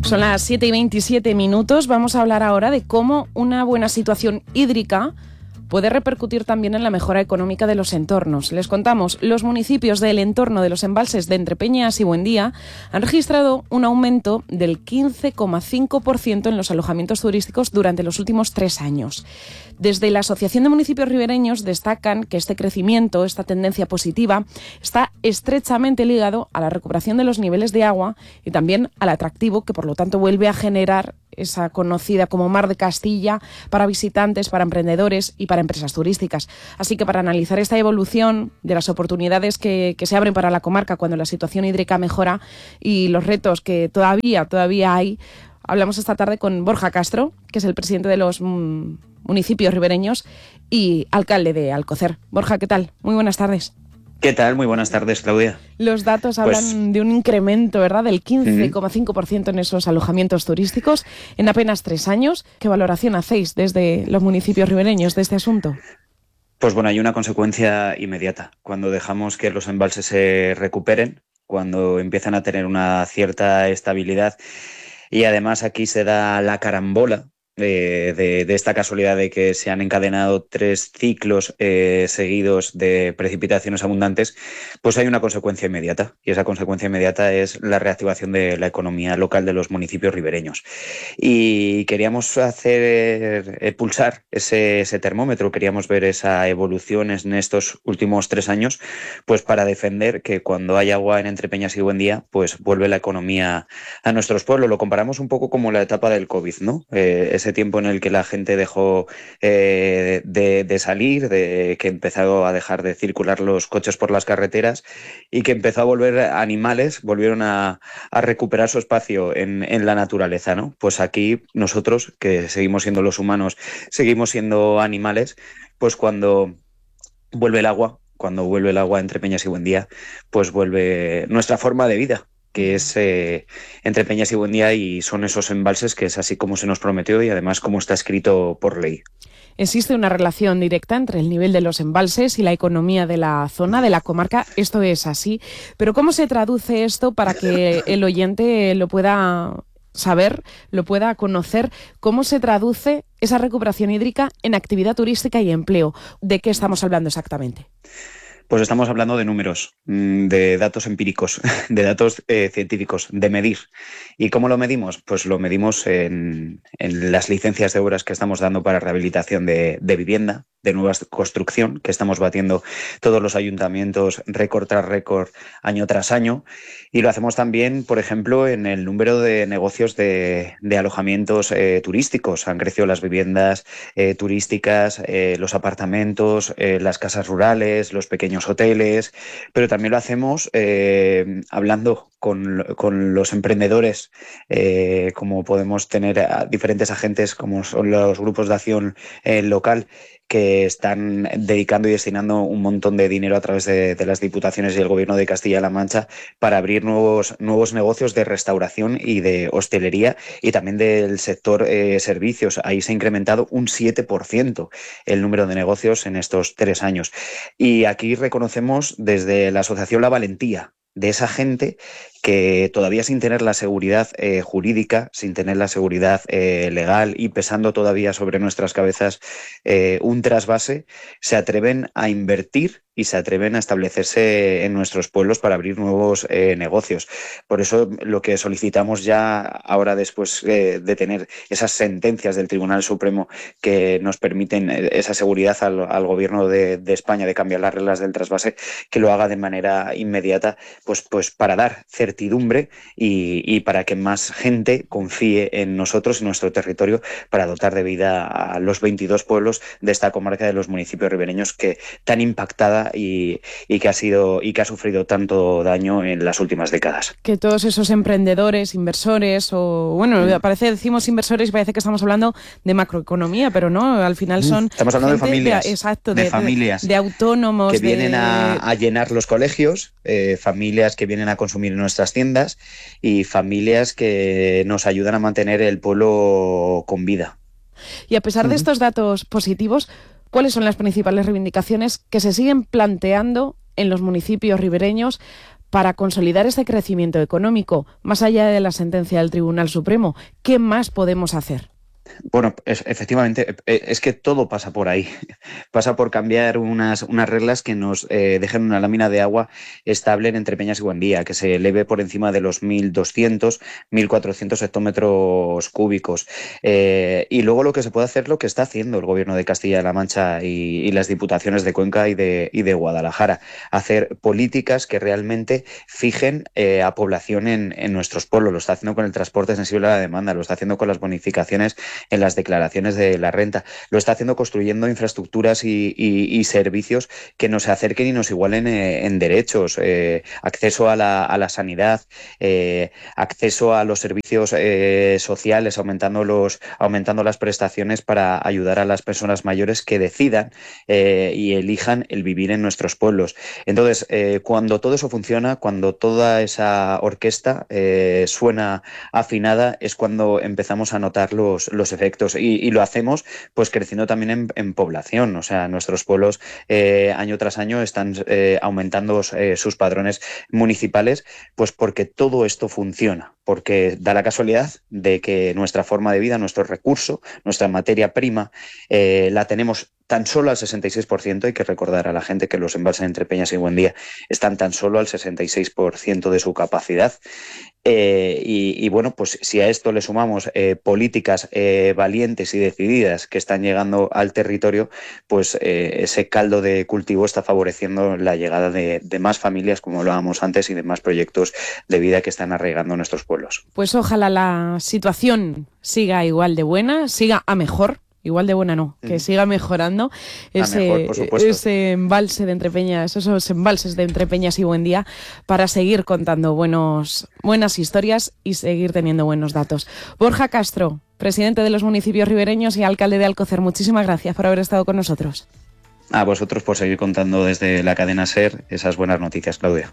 Son las 7:27. Vamos a hablar ahora de cómo una buena situación hídrica puede repercutir también en la mejora económica de los entornos. Les contamos, los municipios del entorno de los embalses de Entrepeñas y Buendía han registrado un aumento del 15,5% en los alojamientos turísticos durante los últimos 3 años. Desde la Asociación de Municipios Ribereños destacan que este crecimiento, esta tendencia positiva, está estrechamente ligado a la recuperación de los niveles de agua y también al atractivo que, por lo tanto, vuelve a generar esa conocida como Mar de Castilla para visitantes, para emprendedores y para empresas turísticas. Así que para analizar esta evolución de las oportunidades que se abren para la comarca cuando la situación hídrica mejora y los retos que todavía hay, hablamos esta tarde con Borja Castro, que es el presidente de los municipios ribereños y alcalde de Alcocer. Borja, ¿qué tal? Muy buenas tardes. ¿Qué tal? Muy buenas tardes, Claudia. Los datos hablan de un incremento, ¿verdad?, del 15,5% en esos alojamientos turísticos en apenas 3 años. ¿Qué valoración hacéis desde los municipios ribereños de este asunto? Pues bueno, hay una consecuencia inmediata. Cuando dejamos que los embalses se recuperen, cuando empiezan a tener una cierta estabilidad y además aquí se da la carambola de esta casualidad de que se han encadenado 3 ciclos seguidos de precipitaciones abundantes, pues hay una consecuencia inmediata, y esa consecuencia inmediata es la reactivación de la economía local de los municipios ribereños. Y queríamos pulsar ese termómetro, queríamos ver esa evolución en estos últimos 3 años, pues para defender que cuando hay agua en Entrepeñas y Buendía, pues vuelve la economía a nuestros pueblos. Lo comparamos un poco como la etapa del COVID, ¿no? Ese tiempo en el que la gente dejó de salir, que empezó a dejar de circular los coches por las carreteras y que empezó a volver animales, volvieron a recuperar su espacio en la naturaleza, ¿no? Pues aquí nosotros, que seguimos siendo los humanos, seguimos siendo animales, pues cuando vuelve el agua entre Peñas y Buendía, pues vuelve nuestra forma de vida, que es entre Peñas y Buendía, y son esos embalses que es así como se nos prometió y además como está escrito por ley. ¿Existe una relación directa entre el nivel de los embalses y la economía de la zona, de la comarca? Esto es así, pero ¿cómo se traduce esto para que el oyente lo pueda saber, lo pueda conocer? ¿Cómo se traduce esa recuperación hídrica en actividad turística y empleo? ¿De qué estamos hablando exactamente? Pues estamos hablando de números, de datos empíricos, de datos científicos, de medir. ¿Y cómo lo medimos? Pues lo medimos en las licencias de obras que estamos dando para rehabilitación de vivienda, de nueva construcción, que estamos batiendo todos los ayuntamientos récord tras récord, año tras año. Y lo hacemos también, por ejemplo, en el número de negocios de alojamientos turísticos. Han crecido las viviendas turísticas, los apartamentos, las casas rurales, los pequeños hoteles, pero también lo hacemos hablando con los emprendedores, como podemos tener a diferentes agentes como son los grupos de acción local, que están dedicando y destinando un montón de dinero a través de las diputaciones y el Gobierno de Castilla-La Mancha para abrir nuevos negocios de restauración y de hostelería y también del sector servicios. Ahí se ha incrementado un 7% el número de negocios en estos 3 años. Y aquí reconocemos desde la asociación la valentía de esa gente que todavía sin tener la seguridad jurídica, sin tener la seguridad legal y pesando todavía sobre nuestras cabezas un trasvase, se atreven a invertir y se atreven a establecerse en nuestros pueblos para abrir nuevos negocios. Por eso lo que solicitamos ya ahora, después de tener esas sentencias del Tribunal Supremo que nos permiten esa seguridad al Gobierno de España de cambiar las reglas del trasvase, que lo haga de manera inmediata, pues para dar certidumbre y para que más gente confíe en nosotros, en nuestro territorio, para dotar de vida a los 22 pueblos de esta comarca de los municipios ribereños, que tan impactada y que ha sufrido tanto daño en las últimas décadas. Que todos esos emprendedores, inversores, decimos inversores y parece que estamos hablando de macroeconomía, pero no, al final son estamos hablando de familias, de familias, de autónomos que vienen a llenar los colegios, familias que vienen a consumir en nuestras tiendas y familias que nos ayudan a mantener el pueblo con vida. Y a pesar de estos datos positivos, ¿cuáles son las principales reivindicaciones que se siguen planteando en los municipios ribereños Para consolidar este crecimiento económico, más allá de la sentencia del Tribunal Supremo, ¿qué más podemos hacer? Bueno, efectivamente, es que todo pasa por ahí. Pasa por cambiar unas reglas que nos dejen una lámina de agua estable en Entrepeñas y Buendía, que se eleve por encima de los 1.200, 1.400 hectómetros cúbicos. Y luego lo que se puede hacer, lo que está haciendo el Gobierno de Castilla-La Mancha y las diputaciones de Cuenca y de Guadalajara, hacer políticas que realmente fijen a población en nuestros pueblos. Lo está haciendo con el transporte sensible a la demanda, lo está haciendo con las bonificaciones en las declaraciones de la renta, lo está haciendo construyendo infraestructuras y servicios que nos acerquen y nos igualen en derechos, acceso a la sanidad, acceso a los servicios sociales, aumentando las prestaciones para ayudar a las personas mayores que decidan y elijan el vivir en nuestros pueblos. Entonces, cuando todo eso funciona, cuando toda esa orquesta suena afinada, es cuando empezamos a notar los efectos y lo hacemos pues creciendo también en población. O sea, nuestros pueblos año tras año están aumentando sus padrones municipales, pues porque todo esto funciona, porque da la casualidad de que nuestra forma de vida, nuestro recurso, nuestra materia prima, la tenemos tan solo al 66%. Hay que recordar a la gente que los embalses entre Peñas y Buendía están tan solo al 66% de su capacidad. Y bueno, pues si a esto le sumamos políticas valientes y decididas que están llegando al territorio, pues ese caldo de cultivo está favoreciendo la llegada de más familias, como hablábamos antes, y de más proyectos de vida que están arraigando nuestros pueblos. Pues ojalá la situación siga igual de buena, siga a mejor. Igual de buena no, que siga mejorando ese embalse de Entrepeñas, esos embalses de Entrepeñas y Buendía, para seguir contando buenas historias y seguir teniendo buenos datos. Borja Castro, presidente de los municipios ribereños y alcalde de Alcocer, muchísimas gracias por haber estado con nosotros. A vosotros por seguir contando desde la cadena SER esas buenas noticias, Claudia.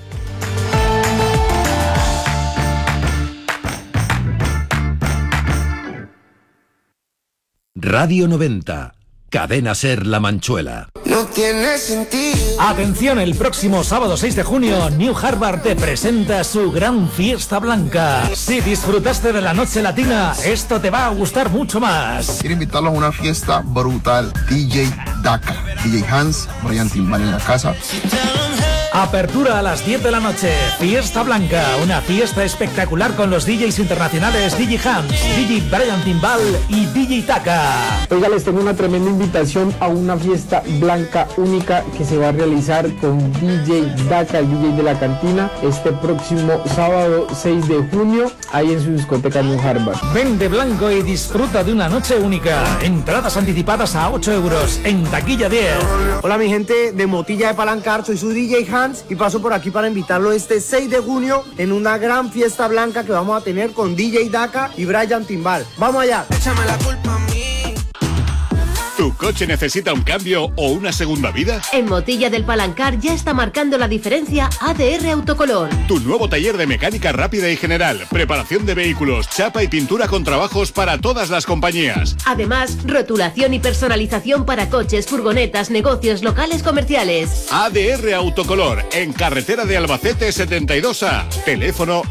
Radio 90, Cadena SER La Manchuela. No tiene sentido. Atención, el próximo sábado 6 de junio, New Harvard te presenta su gran fiesta blanca. Si disfrutaste de la noche latina, esto te va a gustar mucho más. Quiero invitarlos a una fiesta brutal. DJ Daka, DJ Hans, Brian Timbal en la casa. Apertura a las 10 de la noche. Fiesta Blanca, una fiesta espectacular con los DJs internacionales DJ Hans, DJ Brian Timbal y DJ Taka. Oiga, les tengo una tremenda invitación a una fiesta blanca única que se va a realizar con DJ Daka, el DJ de la cantina, este próximo sábado 6 de junio, ahí en su discoteca New Harvard. Ven de blanco y disfruta de una noche única. Entradas anticipadas a 8 euros, en taquilla 10. Hola mi gente de Motilla de Palancar, soy su DJ Hans y paso por aquí para invitarlo este 6 de junio en una gran fiesta blanca que vamos a tener con DJ Daka y Brian Timbal. ¡Vamos allá! Échame la culpa a mí. ¿Tu coche necesita un cambio o una segunda vida? En Motilla del Palancar ya está marcando la diferencia ADR Autocolor. Tu nuevo taller de mecánica rápida y general, preparación de vehículos, chapa y pintura con trabajos para todas las compañías. Además, rotulación y personalización para coches, furgonetas, negocios, locales comerciales. ADR Autocolor, en carretera de Albacete 72A. Teléfono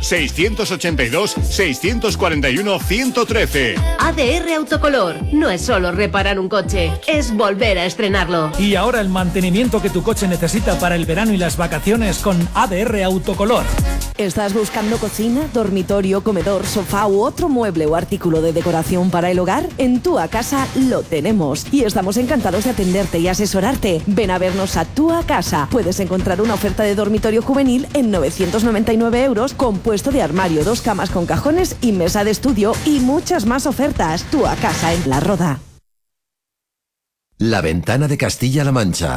682-641-113. ADR Autocolor, no es solo reparar un coche, es volver a estrenarlo. Y ahora el mantenimiento que tu coche necesita para el verano y las vacaciones con ADR Autocolor. ¿Estás buscando cocina, dormitorio, comedor, sofá u otro mueble o artículo de decoración para el hogar? En Tua Casa lo tenemos y estamos encantados de atenderte y asesorarte. Ven a vernos a Tua Casa. Puedes encontrar una oferta de dormitorio juvenil en 999 euros, compuesto de armario, 2 camas con cajones y mesa de estudio, y muchas más ofertas. Tua Casa en La Roda. La Ventana de Castilla-La Mancha.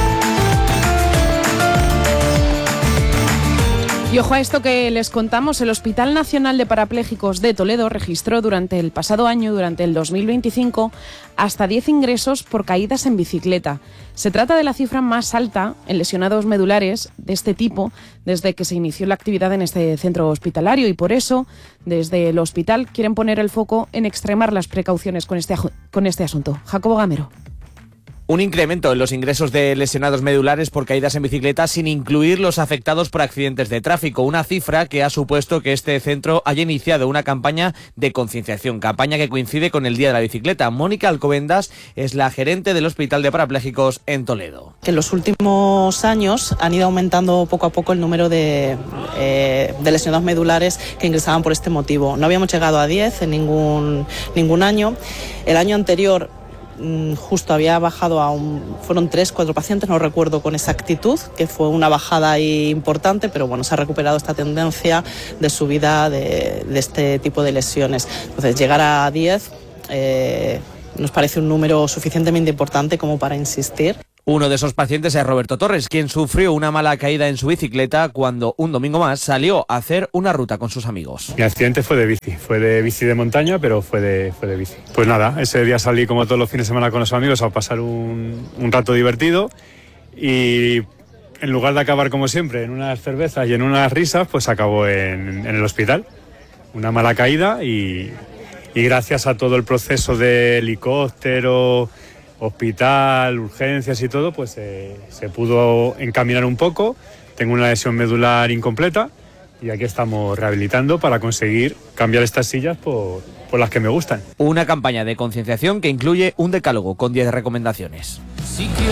Y ojo a esto que les contamos, el Hospital Nacional de Parapléjicos de Toledo registró durante el pasado año, durante el 2025, hasta 10 ingresos por caídas en bicicleta. Se trata de la cifra más alta en lesionados medulares de este tipo desde que se inició la actividad en este centro hospitalario, y por eso, desde el hospital, quieren poner el foco en extremar las precauciones con este asunto. Jacobo Gamero. Un incremento en los ingresos de lesionados medulares por caídas en bicicleta sin incluir los afectados por accidentes de tráfico, una cifra que ha supuesto que este centro haya iniciado una campaña de concienciación, campaña que coincide con el Día de la Bicicleta. Mónica Alcobendas es la gerente del Hospital de Parapléjicos en Toledo. Que en los últimos años han ido aumentando poco a poco el número de lesionados medulares que ingresaban por este motivo. No habíamos llegado a 10 en ningún año. El año anterior justo había bajado fueron 3-4 pacientes, no recuerdo con exactitud, que fue una bajada ahí importante, pero bueno, se ha recuperado esta tendencia de subida de este tipo de lesiones. Entonces, llegar a 10 nos parece un número suficientemente importante como para insistir. Uno de esos pacientes es Roberto Torres, quien sufrió una mala caída en su bicicleta cuando un domingo más salió a hacer una ruta con sus amigos. Mi accidente fue de bici de montaña, pero fue de bici. Pues nada, ese día salí como todos los fines de semana con los amigos a pasar un rato divertido y en lugar de acabar como siempre en unas cervezas y en unas risas, pues acabó en el hospital. Una mala caída y gracias a todo el proceso de helicóptero, hospital, urgencias y todo, pues se pudo encaminar un poco. Tengo una lesión medular incompleta y aquí estamos rehabilitando para conseguir cambiar estas sillas por las que me gustan. Una campaña de concienciación que incluye un decálogo con 10 recomendaciones.